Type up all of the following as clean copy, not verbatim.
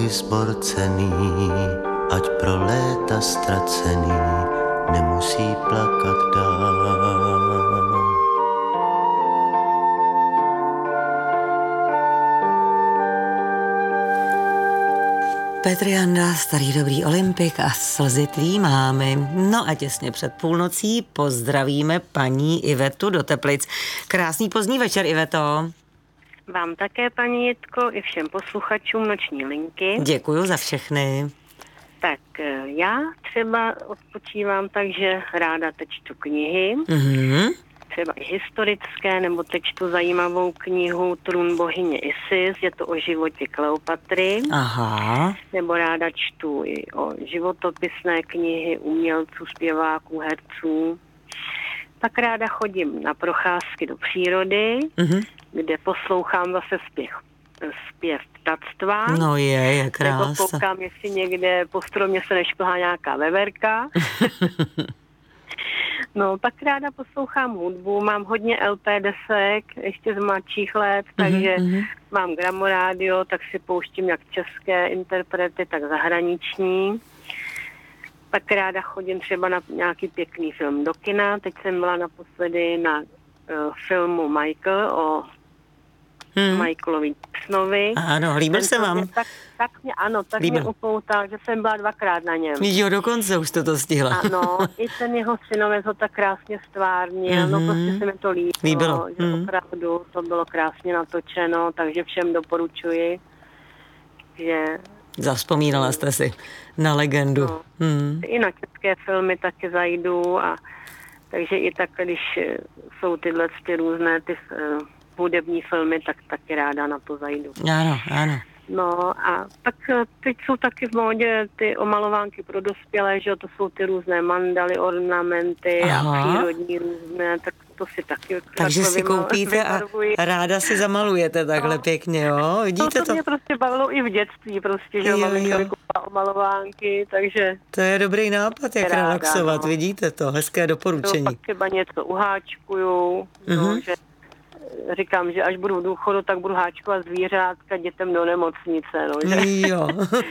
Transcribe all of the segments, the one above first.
dluhy zborcený, ať pro léta ztracený nemusí plakat dál. Petr Janda, starý dobrý Olympik a slzy tvý mámy. No a těsně před půlnocí pozdravíme paní Ivetu do Teplic. Krásný pozdní večer, Iveto. Vám také, paní Jitko, i všem posluchačům Noční linky. Děkuju za všechny. Tak já třeba odpočívám tak, že ráda čtu knihy, třeba i historické, nebo čtu zajímavou knihu Trůn bohyně Isis, je to o životě Kleopatry. Aha. Nebo ráda čtu i o životopisné knihy umělců, zpěváků, herců. Pak ráda chodím na procházky do přírody, kde poslouchám zase zpěv ptactva. No je krása. Nebo koukám, jestli někde po stromě se nešplhá nějaká veverka. No, pak ráda poslouchám hudbu, mám hodně LP desek, ještě z mladších let, takže mám gramorádio, tak si pouštím jak české interprety, tak zahraniční. Pak ráda chodím třeba na nějaký pěkný film do kina. Teď jsem byla naposledy na filmu Michael o Michaelovi Jacksonovi. Ano, líbil se vám? Tak mě upoutal, že jsem byla 2krát na něm. Jo, dokonce už jste to stihla. Ano, i ten jeho synovec ho tak krásně stvárnil, no prostě se mi to líbilo. Že opravdu to bylo krásně natočeno, takže všem doporučuji, že... Zavzpomínala jste si na legendu. No, i na české filmy taky zajdu a takže i tak, když jsou tyhle různé ty hudební filmy, tak taky ráda na to zajdu. Ano. No a tak teď jsou taky v módě ty omalovánky pro dospělé, že to jsou ty různé mandaly, ornamenty a přírodní různé, tak to si taky... Takže si koupíte a ráda si zamalujete takhle pěkně, jo? Vidíte to? To mě prostě bavilo i v dětství prostě, že maminka vykoupila omalovánky, takže... To je dobrý nápad, jak ráda, relaxovat, vidíte to, hezké doporučení. Pak třeba něco uháčkuju, že říkám, že až budu v důchodu, tak budu háčkovat zvířátka dětem do nemocnice, no, že? Jo.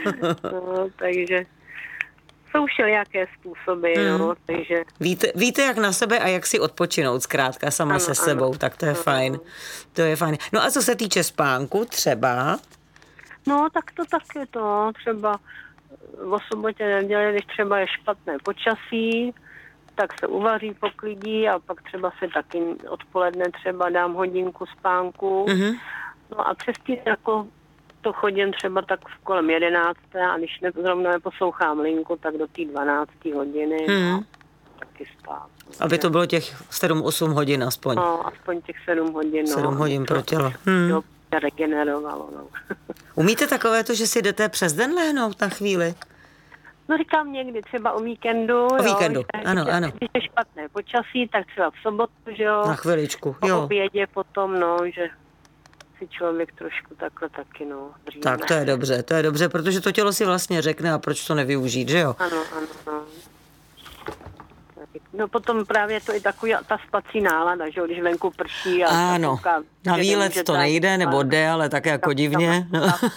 No, takže jsou všelijaké způsoby, no, takže... Víte, jak na sebe a jak si odpočinout zkrátka sama se sebou, tak to je fajn. To je fajn. No a co se týče spánku třeba? No, tak to taky to, třeba o sobotě, neděli, když třeba je špatné počasí, tak se uvaří, poklidí a pak třeba se taky odpoledne třeba dám hodinku spánku. No a přes tím jako to chodím třeba tak kolem 11. a když zrovna neposlouchám linku, tak do té 12. hodiny taky spát. Aby to bylo těch 7-8 hodin aspoň. No, aspoň těch 7 hodin. 7 hodin pro tělo. To regenerovalo, no. Umíte takové to, že si jdete přes den lehnout na chvíli? No říkám někdy, třeba o víkendu. O víkendu, ano. Když je špatné počasí, tak třeba v sobotu, že jo. Na chviličku, jo. Po obědě potom, no, že si člověk trošku takhle taky, no, dříve. Tak to je dobře, protože to tělo si vlastně řekne a proč to nevyužít, že jo? Ano. No potom právě to i taková ta spací nálada, že jo, když venku prší. A ano, na výlet to nejde, nebo jde, ale tak jako divně.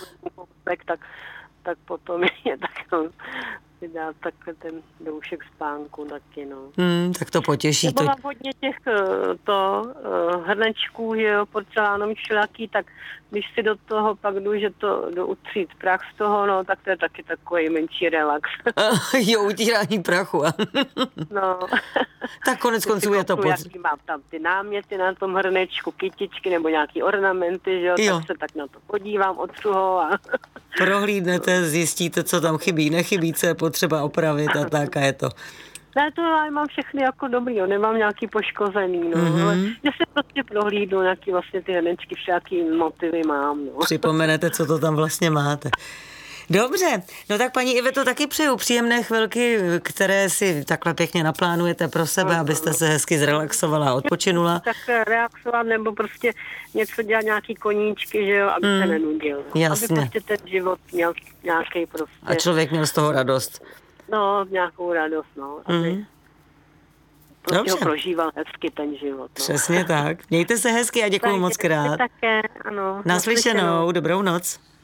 Tak potom je tak, no, si dá takhle ten doušek spánku taky, no. Tak to potěší. Nebo mám hodně těch hrnečků, že jo, porcelánový všelaký, tak když si do toho pak jdu, že to jdu utřít prach z toho, no, tak to je taky takový menší relax. Jo, utírání prachu. No. Tak konec konců je to jaký mám tam ty náměty na tom hrnečku, kytičky nebo nějaký ornamenty, že jo, tak se tak na to podívám, otřu ho a... Prohlídnete, zjistíte, co tam chybí, nechybí, co je potřeba opravit a tak a je to. Ne, to já mám všechny jako dobrý, jo, nemám nějaký poškozený, no, ale že si prostě prohlídnu, nějaký vlastně ty hrnečky, všaký motivy mám, no. Připomenete, co to tam vlastně máte. Dobře, no tak paní Iveto, taky přeju příjemné chvilky, které si takhle pěkně naplánujete pro sebe, abyste se hezky zrelaxovala a odpočinula. Tak relaxovat nebo prostě něco dělat, nějaký koníčky, že jo, aby se nenudil. Jasně. Aby prostě ten život měl nějaký prostě. A člověk měl z toho radost. No, nějakou radost, no. Aby prostě ho prožíval hezky ten život. No. Přesně tak. Mějte se hezky a děkuju moc krát. Také, ano. Naslyšenou, dobrou noc.